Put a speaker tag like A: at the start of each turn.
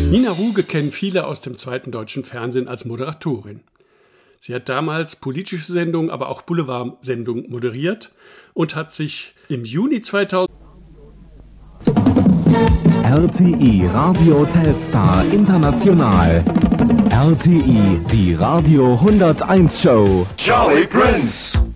A: Nina Ruge kennen viele aus dem zweiten deutschen Fernsehen als Moderatorin. Sie hat damals politische Sendungen, aber auch Boulevard-Sendungen moderiert und hat sich im Juni 2000
B: RTI Radio Telstar International. RTI, die Radio 101 Show.
C: Charlie Prince.